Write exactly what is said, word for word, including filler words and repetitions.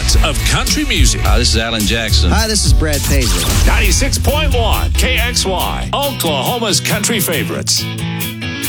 favorites of country music. Hi, this is Alan Jackson. Hi, this is Brad Paisley. ninety-six point one K X Y, Oklahoma's country favorites.